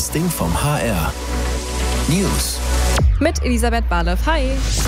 Podcasting vom HR. News mit Elisabeth Balev. Hi!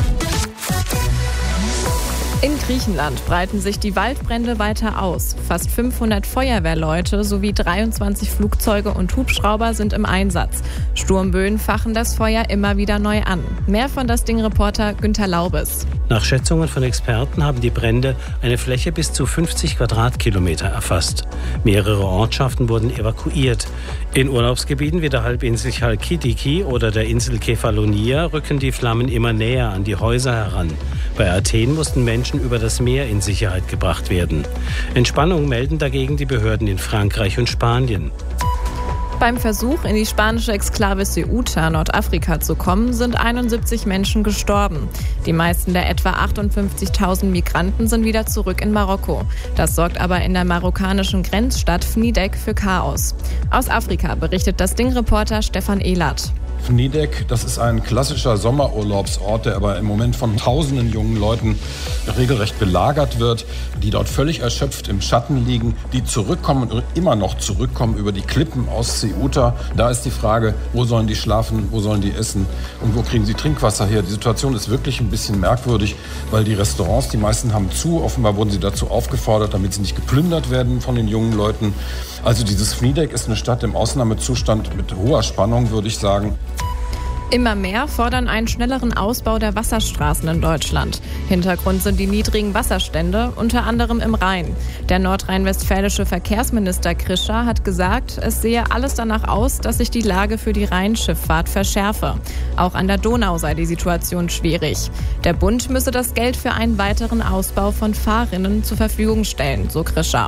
In Griechenland breiten sich die Waldbrände weiter aus. Fast 500 Feuerwehrleute sowie 23 Flugzeuge und Hubschrauber sind im Einsatz. Sturmböen fachen das Feuer immer wieder neu an. Mehr von das Ding-Reporter Günther Laubes. Nach Schätzungen von Experten haben die Brände eine Fläche bis zu 50 Quadratkilometer erfasst. Mehrere Ortschaften wurden evakuiert. In Urlaubsgebieten wie der Halbinsel Chalkidiki oder der Insel Kefalonia rücken die Flammen immer näher an die Häuser heran. Bei Athen mussten Menschen über das Meer in Sicherheit gebracht werden. Entspannung melden dagegen die Behörden in Frankreich und Spanien. Beim Versuch, in die spanische Exklave Ceuta, Nordafrika, zu kommen, sind 71 Menschen gestorben. Die meisten der etwa 58.000 Migranten sind wieder zurück in Marokko. Das sorgt aber in der marokkanischen Grenzstadt Fnidek für Chaos. Aus Afrika berichtet das Ding-Reporter Stefan Ehlert. Fnidek, das ist ein klassischer Sommerurlaubsort, der aber im Moment von tausenden jungen Leuten regelrecht belagert wird, die dort völlig erschöpft im Schatten liegen, die zurückkommen und immer noch zurückkommen über die Klippen aus Ceuta. Da ist die Frage, wo sollen die schlafen, wo sollen die essen und wo kriegen sie Trinkwasser her? Die Situation ist wirklich ein bisschen merkwürdig, weil die Restaurants, die meisten haben zu. Offenbar wurden sie dazu aufgefordert, damit sie nicht geplündert werden von den jungen Leuten. Also dieses Fnidek ist eine Stadt im Ausnahmezustand mit hoher Spannung, würde ich sagen. Immer mehr fordern einen schnelleren Ausbau der Wasserstraßen in Deutschland. Hintergrund sind die niedrigen Wasserstände, unter anderem im Rhein. Der nordrhein-westfälische Verkehrsminister Krischer hat gesagt, es sehe alles danach aus, dass sich die Lage für die Rheinschifffahrt verschärfe. Auch an der Donau sei die Situation schwierig. Der Bund müsse das Geld für einen weiteren Ausbau von Fahrrinnen zur Verfügung stellen, so Krischer.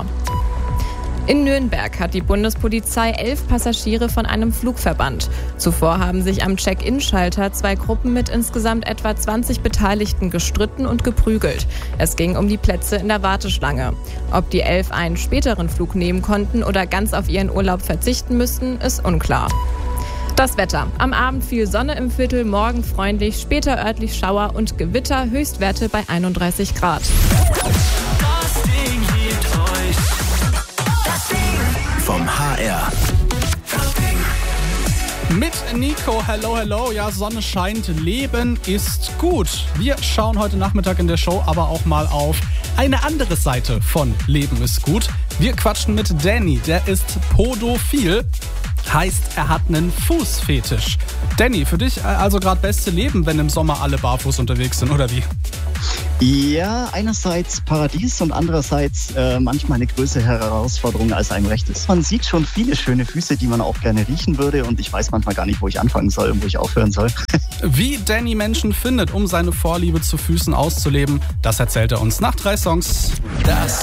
In Nürnberg hat die Bundespolizei 11 Passagiere von einem Flug verbannt. Zuvor haben sich am Check-in-Schalter 2 Gruppen mit insgesamt etwa 20 Beteiligten gestritten und geprügelt. Es ging um die Plätze in der Warteschlange. Ob die 11 einen späteren Flug nehmen konnten oder ganz auf ihren Urlaub verzichten müssten, ist unklar. Das Wetter. Am Abend viel Sonne im Viertel, morgen freundlich, später örtlich Schauer und Gewitter, Höchstwerte bei 31 Grad. vom HR. Mit Nico, hello, ja, Sonne scheint, Leben ist gut. Wir schauen heute Nachmittag in der Show aber auch mal auf eine andere Seite von Leben ist gut. Wir quatschen mit Danny, der ist podophil, heißt, er hat einen Fußfetisch. Danny, für dich also gerade beste Leben, wenn im Sommer alle barfuß unterwegs sind, oder wie? Ja, einerseits Paradies und andererseits manchmal eine größere Herausforderung, als einem recht ist. Man sieht schon viele schöne Füße, die man auch gerne riechen würde und ich weiß manchmal gar nicht, wo ich anfangen soll und wo ich aufhören soll. Wie Danny Menschen findet, um seine Vorliebe zu Füßen auszuleben, das erzählt er uns nach 3 Songs. Das